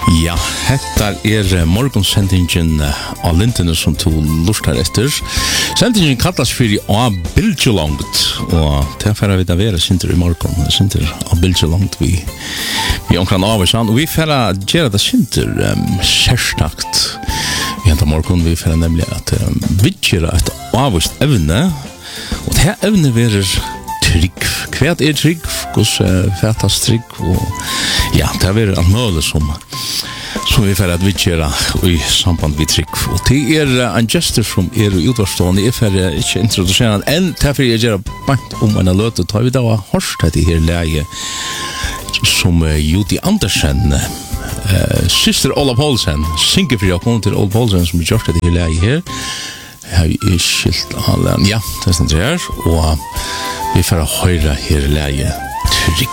Ja, hettar morgonsendingen av lintene som to lustar etter. Sendingen kallas fyrir A Bilgelangt, og tilfæra vi da vera sinter I morgon, sinter A Bilgelangt vi omkran avvarsan, og vi færa gjera det sinter særstakt. Vi hentar morgon, vi færa nemlig at vidgjera et avvarst evne, og det evne verer trygg. Kvært trygg, hos fætas trygg, og ja, det er alt mulig som vi får at vidgjera I samband med trygg. Og det en gestor som I utvarstående, jeg får ikke introdusere han enn, derfor jeg gjør bant en løte, tar vi da hørst etter her leie som Judy Andersen, syster Ola Poulsen, synger for jeg kom til Ola Poulsen som gjør etter her leie her. Jeg har skilt alle, ja, det sånn det og vi får høre her leie trygg.